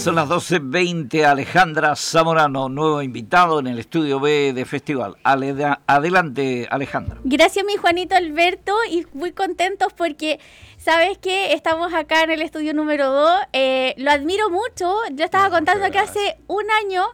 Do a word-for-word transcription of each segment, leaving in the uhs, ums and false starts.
Son las doce veinte. Alejandra Zamorano, nuevo invitado en el estudio B de Festival. Adelante, Alejandra. Gracias, mi Juanito Alberto, y muy contentos porque sabes que estamos acá en el estudio número dos. Eh, lo admiro mucho. Yo estaba no, contando que hace un año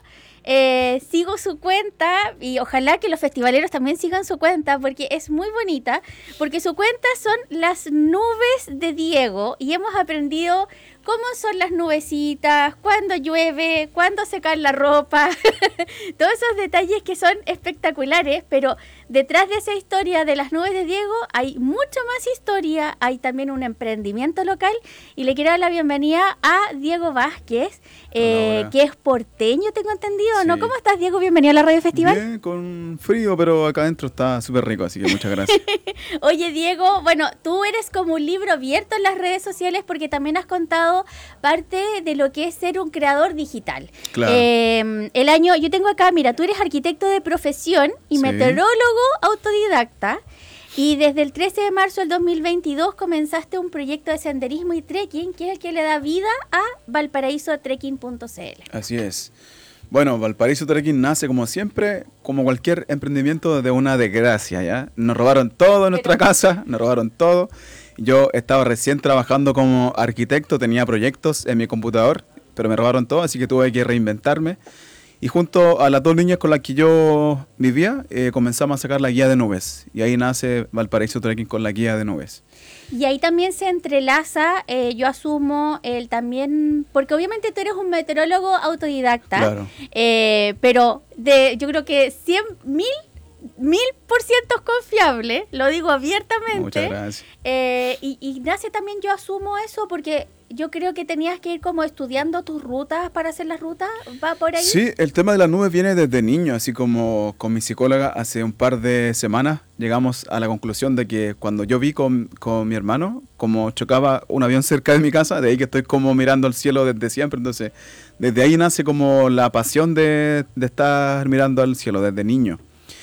eh, sigo su cuenta, y ojalá que los festivaleros también sigan su cuenta porque es muy bonita, porque su cuenta son las nubes de Diego, y hemos aprendido cómo son las nubecitas, cuándo llueve, cuándo secar la ropa, todos esos detalles que son espectaculares, pero detrás de esa historia de las nubes de Diego hay mucho más historia, hay también un emprendimiento local, y le quiero dar la bienvenida a Diego Vázquez, eh, hola, hola. que es porteño, tengo entendido, sí. ¿no? ¿Cómo estás, Diego? Bienvenido a la Radio Festival. Bien, con frío, pero acá adentro está súper rico, así que muchas gracias. Oye, Diego, bueno, tú eres como un libro abierto en las redes sociales porque también has contado parte de lo que es ser un creador digital. Claro. Eh, el año, yo tengo acá, mira, tú eres arquitecto de profesión y sí. meteorólogo autodidacta, y desde el trece de marzo del dos mil veintidós comenzaste un proyecto de senderismo y trekking que es el que le da vida a valparaíso trekking punto c l. Así es. Bueno, Valparaíso Trekking nace, como siempre, como cualquier emprendimiento, de una desgracia, ¿ya? Nos robaron todo en nuestra Pero... casa, nos robaron todo. Yo estaba recién trabajando como arquitecto, tenía proyectos en mi computador, pero me robaron todo, así que tuve que reinventarme. Y junto a las dos niñas con las que yo vivía, eh, comenzamos a sacar la guía de nubes. Y ahí nace Valparaíso Trekking con la guía de nubes. Y ahí también se entrelaza, eh, yo asumo, el también, porque obviamente tú eres un meteorólogo autodidacta, claro. eh, pero de, yo creo que cien mil, mil por ciento confiable, lo digo abiertamente. Muchas gracias. Eh, y, y nace también, yo asumo eso, porque yo creo que tenías que ir como estudiando tus rutas para hacer las rutas, ¿va por ahí? Sí, el tema de las nubes viene desde niño, así como con mi psicóloga hace un par de semanas llegamos a la conclusión de que cuando yo vi con, con mi hermano, como chocaba un avión cerca de mi casa, de ahí que estoy como mirando al cielo desde siempre, entonces desde ahí nace como la pasión de, de estar mirando al cielo desde niño.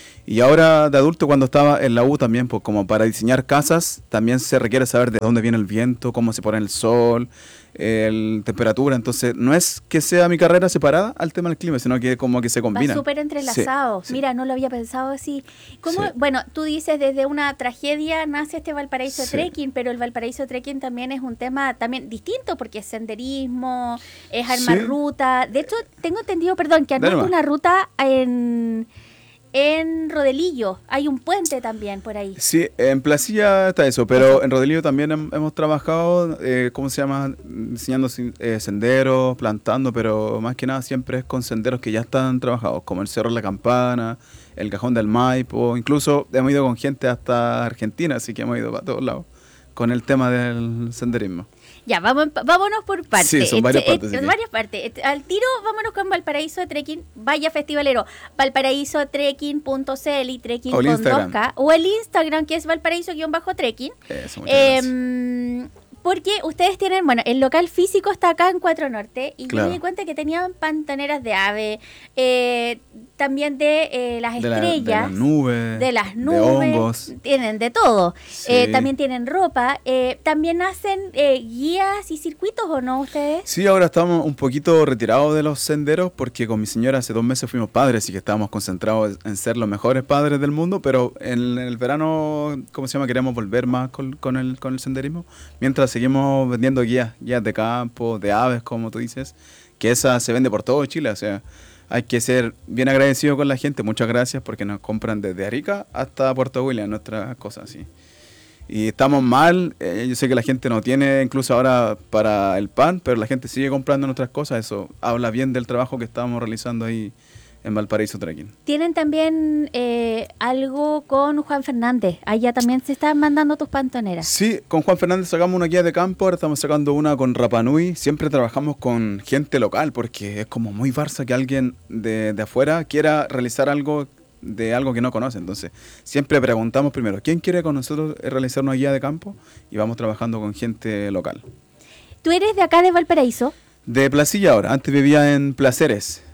Y ahora de adulto, cuando estaba en la U también, pues como para diseñar casas, también se requiere saber de dónde viene el viento, cómo se pone el sol, la temperatura. Entonces, no es que sea mi carrera separada al tema del clima, sino que como que se combina. Va súper entrelazado. Sí, Mira, sí. no lo había pensado así. ¿Cómo? Sí. Bueno, tú dices, desde una tragedia nace este Valparaíso sí. Trekking, pero el Valparaíso Trekking también es un tema también distinto, porque es senderismo, es armar sí. ruta. De hecho, tengo entendido, perdón, que armaste una ruta en... En Rodelillo, hay un puente también por ahí. Sí, en Placilla está eso, pero eso. En Rodelillo también hem, hemos trabajado, eh, ¿cómo se llama? Diseñando eh, senderos, plantando, pero más que nada siempre es con senderos que ya están trabajados, como el Cerro de la Campana, el Cajón del Maipo, incluso hemos ido con gente hasta Argentina, así que hemos ido para todos lados con el tema del senderismo. Ya, vamos, vámonos por partes. Sí, son varias partes. Eh, eh, varias partes. Al tiro, vámonos con Valparaíso Trekking. Vaya festivalero. valparaíso trekking punto c l y trekking con dos K. O el Instagram, que es valparaíso-trekking. Eso, muchas eh, gracias. Porque ustedes tienen, bueno, el local físico está acá en Cuatro Norte, y claro. yo me di cuenta que tenían pantaneras de ave, eh, también de eh, las de estrellas, la, de las nubes, de las nubes, de hongos. Tienen de todo. Sí. Eh, también tienen ropa, eh, también hacen eh, guías y circuitos, ¿o no ustedes? Sí, ahora estamos un poquito retirados de los senderos porque con mi señora hace dos meses fuimos padres y que estábamos concentrados en ser los mejores padres del mundo, pero en el verano, ¿cómo se llama? Queremos volver más con, con, el, con el senderismo, mientras seguimos vendiendo guías, guías de campo, de aves, como tú dices, que esa se vende por todo Chile, o sea, hay que ser bien agradecido con la gente, muchas gracias porque nos compran desde Arica hasta Puerto William, nuestras cosas así. Y estamos mal, eh, yo sé que la gente no tiene incluso ahora para el pan, pero la gente sigue comprando nuestras cosas, eso habla bien del trabajo que estamos realizando ahí en Valparaíso Trekking. Tienen también eh, algo con Juan Fernández. Allá también se están mandando tus pantoneras. Sí, con Juan Fernández sacamos una guía de campo, ahora estamos sacando una con Rapa Nui. Siempre trabajamos con gente local porque es como muy farsa que alguien de, de afuera quiera realizar algo de algo que no conoce. Entonces, siempre preguntamos primero, ¿quién quiere con nosotros realizar una guía de campo? Y vamos trabajando con gente local. ¿Tú eres de acá de Valparaíso? De Placilla ahora, antes vivía en Placeres.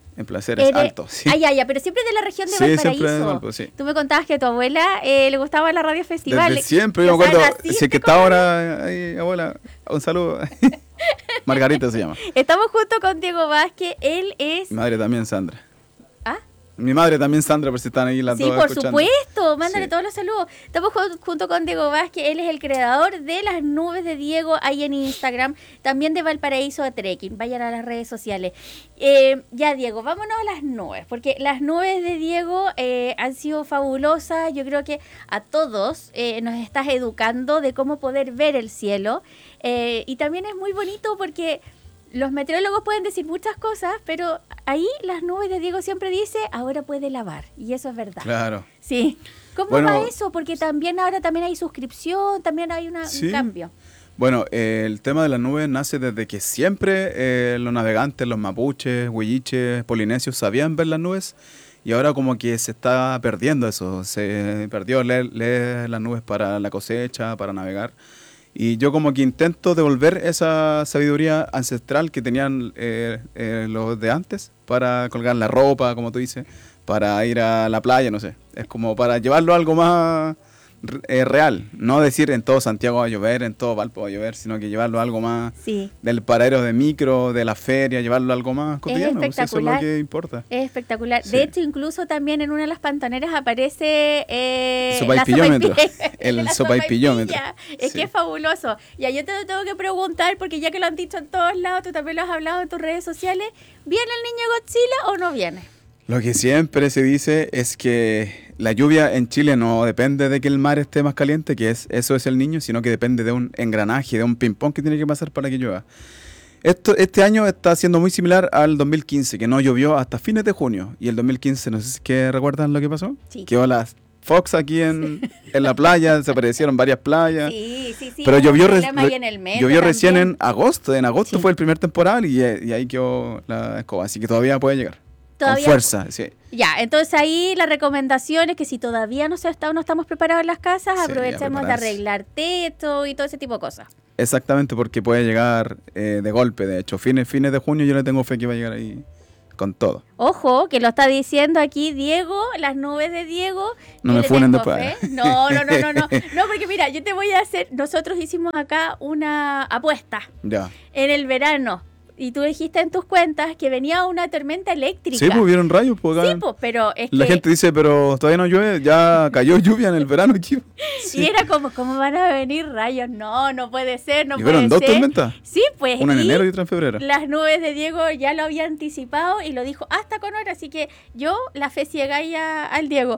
En placeres Eres- altos, sí. Ah, ya, ya, pero siempre de la región de Sí, Valparaíso. siempre de Valpo, sí. Tú me contabas que a tu abuela eh, le gustaba la radio festival. Desde siempre, yo O me sea, acuerdo, naciste si es que con- está ahora ahí, abuela, un saludo. Margarita se llama. Estamos junto con Diego Vázquez, él es... Mi madre también, Sandra. ¿Ah? Mi madre también, Sandra, por si están ahí las Sí, dos por escuchando. supuesto, mándale Sí. todos los saludos. Estamos ju- junto con Diego Vázquez, él es el creador de las nubes de Diego ahí en Instagram, también de Valparaíso a Trekking, vayan a las redes sociales. Eh, ya Diego, vámonos a las nubes, porque las nubes de Diego eh, han sido fabulosas, yo creo que a todos eh, nos estás educando de cómo poder ver el cielo, eh, y también es muy bonito porque... Los meteorólogos pueden decir muchas cosas, pero ahí las nubes de Diego siempre dice, ahora puede lavar. Y eso es verdad. Claro. Sí. ¿Cómo Bueno, va eso? Porque también ahora también hay suscripción, también hay una, Sí. un cambio. Bueno, eh, el tema de las nubes nace desde que siempre eh, los navegantes, los mapuches, huilliches, polinesios sabían ver las nubes y ahora como que se está perdiendo eso. Se perdió leer, leer las nubes para la cosecha, para navegar. Y yo como que intento devolver esa sabiduría ancestral que tenían eh, eh, los de antes para colgar la ropa, como tú dices, para ir a la playa, no sé. Es como para llevarlo a algo más eh, real. No decir en todo Santiago va a llover, en todo Valpo va a llover, sino que llevarlo a algo más Sí. del paradero de micro, de la feria, llevarlo a algo más cotidiano. Pues eso es lo espectacular. que importa. Es espectacular. Sí. De hecho, incluso también en una de las pantaneras aparece eh, Sopaipillómetro. la sopaipilla- El la sopaipillómetro. sopaipilla. Es Sí. que es fabuloso. Ya yo te lo tengo que preguntar, porque ya que lo han dicho en todos lados, tú también lo has hablado en tus redes sociales, ¿viene el niño Godzilla o no viene? Lo que siempre se dice es que la lluvia en Chile no depende de que el mar esté más caliente, que es eso es el niño, sino que depende de un engranaje, de un ping-pong que tiene que pasar para que llueva. Esto, este año está siendo muy similar al dos mil quince, que no llovió hasta fines de junio. Y el dos mil quince, no sé si es que recuerdan lo que pasó. Sí. Quedó las Fox aquí en, en la playa, desaparecieron varias playas. Sí, sí, sí. Pero hubo llovió, un re- problema ahí en el metro llovió recién también. en agosto. En agosto Sí. fue el primer temporal y, eh, y ahí quedó la escoba. Así que todavía puede llegar. Todavía- Con fuerza, sí. Ya, entonces ahí la recomendación es que si todavía no, se está, no estamos preparados en las casas, Sí, a aprovechemos de prepararse. arreglar techo y todo ese tipo de cosas. Exactamente, porque puede llegar eh, de golpe. De hecho, fines, fines de junio yo le tengo fe que va a llegar ahí con todo. Ojo, que lo está diciendo aquí Diego, las nubes de Diego. No yo me le funen tengo después. fe. No, no, no, no, no. No, porque mira, yo te voy a hacer, nosotros hicimos acá una apuesta Ya. en el verano. Y tú dijiste en tus cuentas que venía una tormenta eléctrica. Sí, pues vieron rayos. Pues, acá. Sí, pues, pero es La que... gente dice, pero todavía no llueve, ya cayó lluvia en el verano aquí. Sí. Y era como, ¿cómo van a venir rayos? No, no puede ser, no ¿Y puede fueron dos ser. tormentas? Sí, pues. Una en y enero y otra en febrero. Las nubes de Diego ya lo había anticipado y lo dijo hasta con hora, así que yo la fe ciega ahí a- al Diego.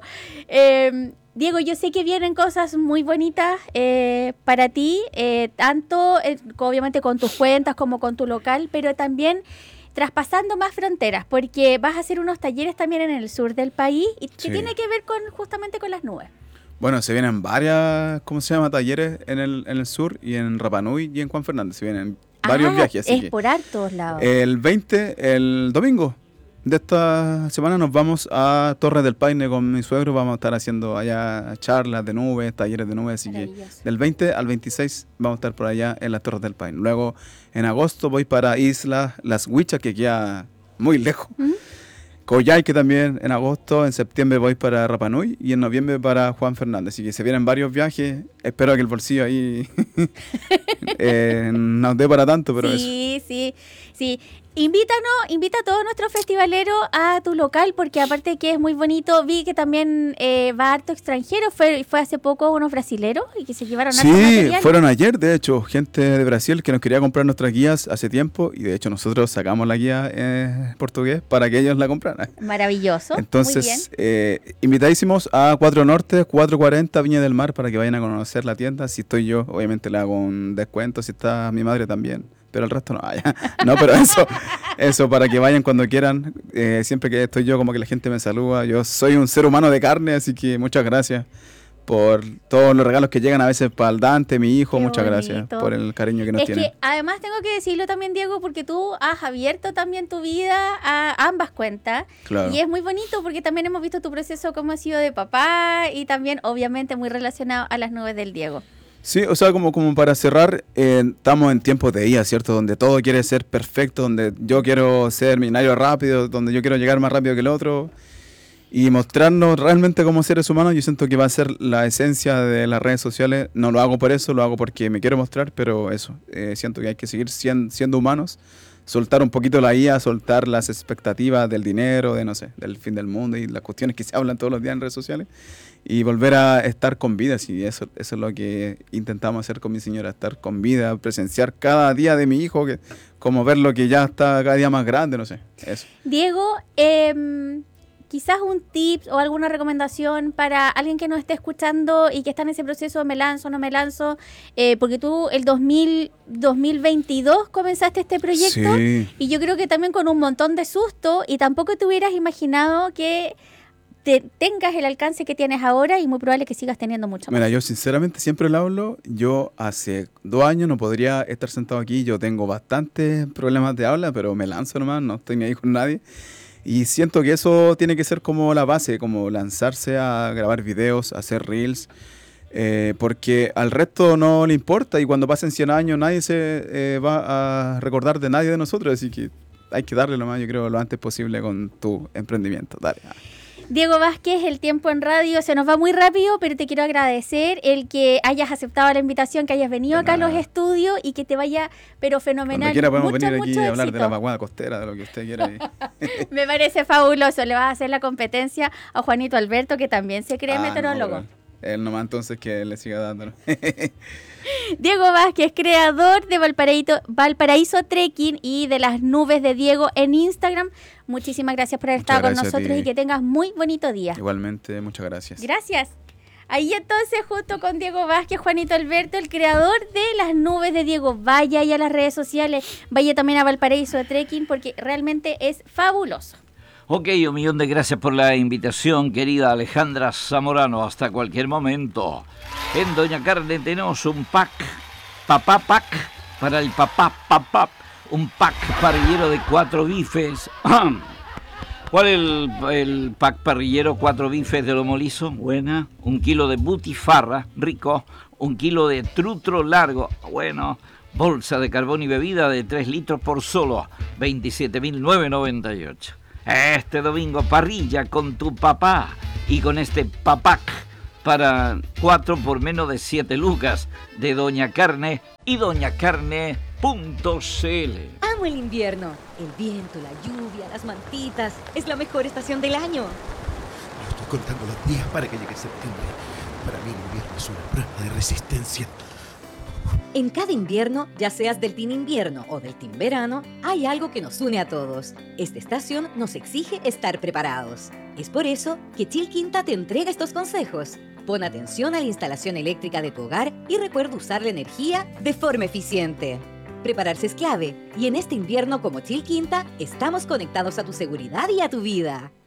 Eh, Diego, yo sé que vienen cosas muy bonitas eh, para ti, eh, tanto eh, obviamente con tus cuentas como con tu local, pero también traspasando más fronteras, porque vas a hacer unos talleres también en el sur del país y que Sí. tiene que ver con justamente con las nubes. Bueno, se vienen varias, ¿cómo se llama? Talleres en el, en el sur y en Rapa Nui y en Juan Fernández. Se vienen varios Ah, viajes. Así es que por hartos lados. el veinte, el domingo de esta semana, nos vamos a Torres del Paine con mi suegro. Vamos a estar haciendo allá charlas de nubes, talleres de nubes. Así que Maravilloso. del veinte al veintiséis vamos a estar por allá en las Torres del Paine. Luego, en agosto, voy para Isla Las Huichas, que queda muy lejos. ¿Mm? Coyhaique también en agosto, en septiembre voy para Rapa Nui y en noviembre para Juan Fernández. Así que se vienen varios viajes. Espero que el bolsillo ahí eh, no nos dé para tanto, pero eso. Sí, sí, sí. Invítanos, invita a todos nuestros festivaleros a tu local, porque aparte que es muy bonito, vi que también eh, va harto extranjero, fue, fue hace poco unos brasileros y que se llevaron harto Sí, material. fueron ayer, de hecho, gente de Brasil que nos quería comprar nuestras guías hace tiempo y de hecho nosotros sacamos la guía en portugués para que ellos la compraran. Maravilloso, muy bien. Entonces, eh, invitadísimos a cuatro Norte, cuatrocientos cuarenta Viña del Mar para que vayan a conocer la tienda. Si estoy yo, obviamente le hago un descuento, si está mi madre también, pero el resto no. Ah, ya. No, pero eso, eso para que vayan cuando quieran. Eh, siempre que estoy yo, como que la gente me saluda. Yo soy un ser humano de carne, así que muchas gracias por todos los regalos que llegan a veces para el Dante, mi hijo. Qué muchas gracias bonito. por el cariño que nos Es tienen. que además tengo que decirlo también, Diego, porque tú has abierto también tu vida a ambas cuentas. Claro. Y es muy bonito porque también hemos visto tu proceso como ha sido de papá y también obviamente muy relacionado a las nubes del Diego. Sí, o sea, como, como para cerrar, eh, estamos en tiempos de I A, ¿cierto? Donde todo quiere ser perfecto, donde yo quiero ser millonario rápido, donde yo quiero llegar más rápido que el otro. Y mostrarnos realmente como seres humanos, yo siento que va a ser la esencia de las redes sociales. No lo hago por eso, lo hago porque me quiero mostrar, pero eso, eh, siento que hay que seguir siendo, siendo humanos, soltar un poquito la I A, soltar las expectativas del dinero, de no sé, del fin del mundo y las cuestiones que se hablan todos los días en redes sociales. Y volver a estar con vida, sí, eso, eso es lo que intentamos hacer con mi señora, estar con vida, presenciar cada día de mi hijo, que, como ver lo que ya está cada día más grande, no sé, eso. Diego, eh, quizás un tip o alguna recomendación para alguien que nos esté escuchando y que está en ese proceso, me lanzo, no me lanzo, eh, porque tú el dos mil, dos mil veintidós comenzaste este proyecto, Sí. Y yo creo que también con un montón de susto y tampoco te hubieras imaginado que te tengas el alcance que tienes ahora y muy probable que sigas teniendo mucho más. Mira, yo sinceramente siempre lo hablo. Yo hace dos años no podría estar sentado aquí. Yo tengo bastantes problemas de habla, pero me lanzo nomás, no estoy ni ahí con nadie. Y siento que eso tiene que ser como la base, como lanzarse a grabar videos, hacer reels, eh, porque al resto no le importa y cuando pasen cien años nadie se eh, va a recordar de nadie de nosotros. Así que hay que darle nomás, yo creo, lo antes posible con tu emprendimiento. Dale. Diego Vázquez, el tiempo en radio se nos va muy rápido, pero te quiero agradecer el que hayas aceptado la invitación, que hayas venido acá a los estudios y que te vaya, pero fenomenal. Cuando quiera podemos mucho, venir aquí mucho y hablar éxito. de la vaguada costera, de lo que usted quiera. Me parece fabuloso. Le vas a hacer la competencia a Juanito Alberto, que también se cree Ah, meteorólogo. no, pero él nomás entonces que le siga dando. Diego Vázquez, creador de Valparaíso, Valparaíso Trekking y de las nubes de Diego en Instagram. Muchísimas gracias por haber Muchas estado con gracias a nosotros ti. y que tengas muy bonito día. Igualmente, muchas gracias. Gracias. Ahí entonces, junto con Diego Vázquez, Juanito Alberto, el creador de las nubes de Diego. Vaya ahí a las redes sociales, vaya también a Valparaíso de Trekking, porque realmente es fabuloso. Ok, un millón de gracias por la invitación, querida Alejandra Zamorano. Hasta cualquier momento. En Doña Carne tenemos un pack, papá pack, para el papá papá. Un pack parrillero de cuatro bifes. ¿Cuál es el, el pack parrillero? Cuatro bifes de lomo liso, buena. Un kilo de butifarra, rico. Un kilo de trutro largo, bueno. Bolsa de carbón y bebida de tres litros por solo veintisiete mil novecientos noventa y ocho. Este domingo parrilla con tu papá y con este papac para cuatro por menos de siete lucas de Doña Carne y doña carne punto c l. Amo el invierno, el viento, la lluvia, las mantitas, es la mejor estación del año. Yo estoy contando los días para que llegue septiembre. Para mí el invierno es una prueba de resistencia. En cada invierno, ya seas del team invierno o del team verano, hay algo que nos une a todos. Esta estación nos exige estar preparados. Es por eso que Chilquinta te entrega estos consejos. Pon atención a la instalación eléctrica de tu hogar y recuerda usar la energía de forma eficiente. Prepararse es clave y en este invierno como Chilquinta estamos conectados a tu seguridad y a tu vida.